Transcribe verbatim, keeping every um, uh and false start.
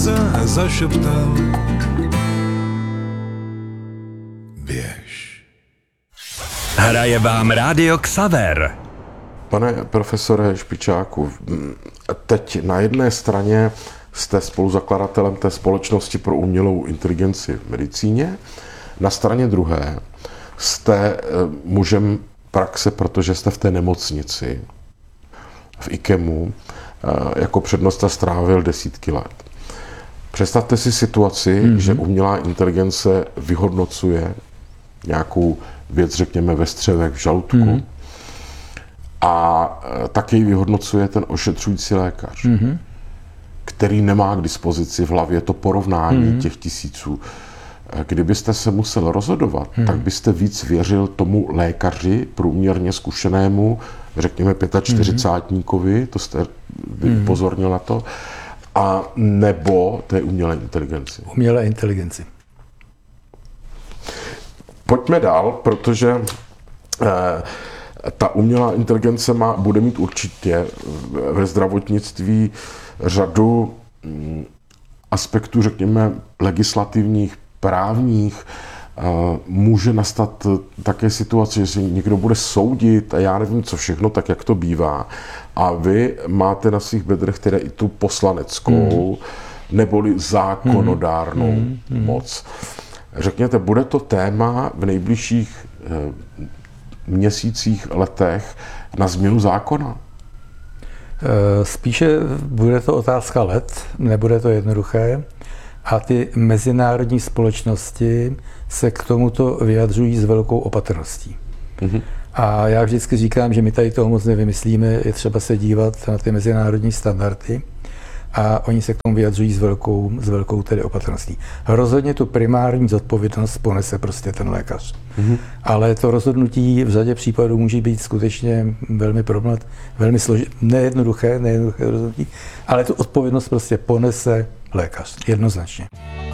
zašeptal. Běž. Hraje vám Rádio Xaver. Pane profesore Špičáku, teď na jedné straně jste spoluzakladatelem té společnosti pro umělou inteligenci v medicíně, na straně druhé jste mužem praxe, protože jste v té nemocnici, v IKEMu, jako přednosta strávil desítky let. Představte si situaci, mm-hmm. že umělá inteligence vyhodnocuje nějakou věc, řekněme, ve střevech, v žaludku, mm-hmm. a taky vyhodnocuje ten ošetřující lékař, mm-hmm. který nemá k dispozici v hlavě to porovnání mm-hmm. těch tisíců. Kdybyste se musel rozhodovat, mm-hmm. tak byste víc věřil tomu lékaři, průměrně zkušenému, řekněme čtyřicátníkovi, mm-hmm. to jste mm-hmm. upozornil na to, a nebo té umělé inteligenci. Umělé inteligenci. Pojďme dál, protože eh, ta umělá inteligence má, bude mít určitě ve zdravotnictví řadu mm, aspektů, řekněme, legislativních, právních. Eh, může nastat také situace, že si někdo bude soudit a já nevím, co všechno, tak jak to bývá. A vy máte na svých bedrech tedy i tu poslaneckou, mm. neboli zákonodárnou mm. Mm. moc. Řekněte, bude to téma v nejbližších eh, měsících, letech na změnu zákona? Spíše bude to otázka let, nebude to jednoduché. A ty mezinárodní společnosti se k tomuto vyjadřují s velkou opatrností. Mm-hmm. A já vždycky říkám, že my tady toho moc nevymyslíme, je třeba se dívat na ty mezinárodní standardy a oni se k tomu vyjadřují s velkou, s velkou tedy opatrností. Rozhodně tu primární zodpovědnost ponese prostě ten lékař. Mm-hmm. Ale to rozhodnutí v řadě případů může být skutečně velmi problém, velmi složité, nejednoduché, nejednoduché rozhodnutí, ale tu odpovědnost prostě ponese lékař, jednoznačně.